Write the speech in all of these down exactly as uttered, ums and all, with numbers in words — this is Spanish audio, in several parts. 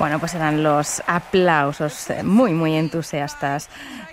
Bueno, pues eran los aplausos muy, muy entusiastas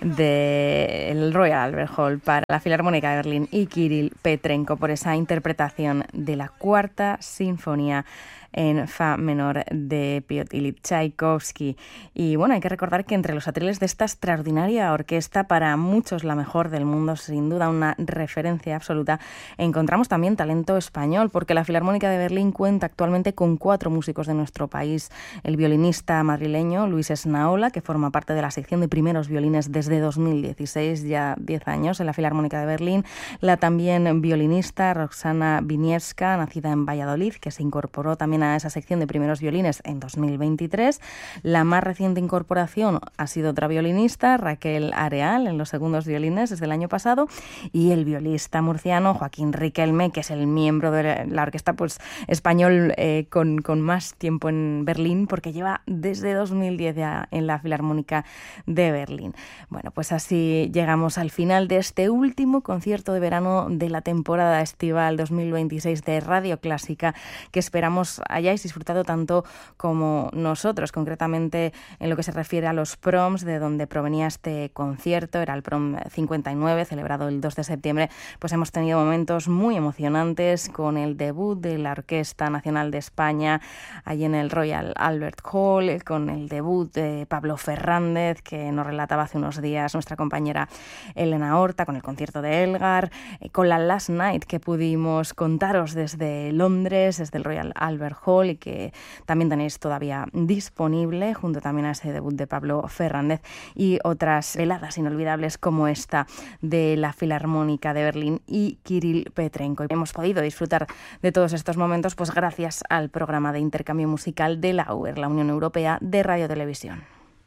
del Royal Albert Hall para la Filarmónica de Berlín y Kirill Petrenko por esa interpretación de la Cuarta Sinfonía en fa menor de Piotr Ilich Tchaikovsky. Y bueno, hay que recordar que entre los atriles de esta extraordinaria orquesta, para muchos la mejor del mundo, sin duda una referencia absoluta, encontramos también talento español, porque la Filarmónica de Berlín cuenta actualmente con cuatro músicos de nuestro país. El violinista madrileño Luis Esnaola, que forma parte de la sección de primeros violines desde dos mil dieciséis, ya diez años en la Filarmónica de Berlín. La también violinista Roxana Winiewska, nacida en Valladolid, que se incorporó también a esa sección de primeros violines en dos mil veintitrés. La más reciente incorporación ha sido otra violinista, Raquel Areal, en los segundos violines desde el año pasado, y el violista murciano Joaquín Riquelme, que es el miembro de la orquesta pues, español eh, con, con más tiempo en Berlín, porque lleva desde dos mil diez ya en la Filarmónica de Berlín. Bueno, pues así llegamos al final de este último concierto de verano de la temporada estival dos mil veintiséis de Radio Clásica, que esperamos hayáis disfrutado tanto como nosotros, concretamente en lo que se refiere a los proms de donde provenía este concierto. Era el prom cincuenta y nueve, celebrado el dos de septiembre. Pues hemos tenido momentos muy emocionantes con el debut de la Orquesta Nacional de España allí en el Royal Albert Hall, con el debut de Pablo Fernández, que nos relataba hace unos días nuestra compañera Elena Horta, con el concierto de Elgar, con la Last Night que pudimos contaros desde Londres, desde el Royal Albert Hall, y que también tenéis todavía disponible, junto también a ese debut de Pablo Fernández, y otras veladas inolvidables como esta de la Filarmónica de Berlín y Kirill Petrenko. Hemos podido disfrutar de todos estos momentos pues gracias al programa de intercambio musical de la U E R, la Unión Europea de Radio Televisión.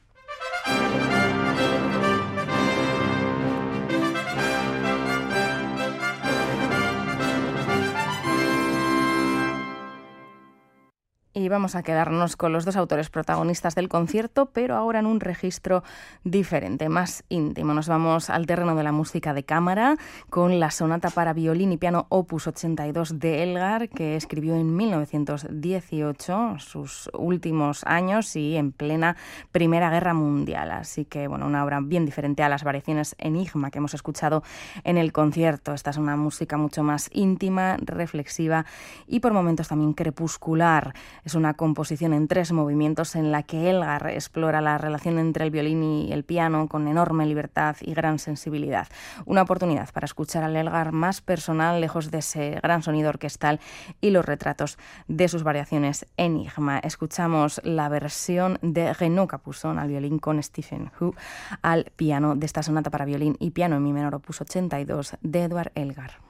Y vamos a quedarnos con los dos autores protagonistas del concierto, pero ahora en un registro diferente, más íntimo. Nos vamos al terreno de la música de cámara con la sonata para violín y piano opus ochenta y dos de Elgar, que escribió en mil novecientos dieciocho, sus últimos años y en plena Primera Guerra Mundial. Así que, bueno, una obra bien diferente a las variaciones Enigma que hemos escuchado en el concierto. Esta es una música mucho más íntima, reflexiva y por momentos también crepuscular. Es una composición en tres movimientos en la que Elgar explora la relación entre el violín y el piano con enorme libertad y gran sensibilidad. Una oportunidad para escuchar al Elgar más personal, lejos de ese gran sonido orquestal y los retratos de sus variaciones Enigma. Escuchamos la versión de Renaud Capuzón al violín con Stephen Hu al piano de esta sonata para violín y piano en mi menor opus ochenta y dos de Edward Elgar.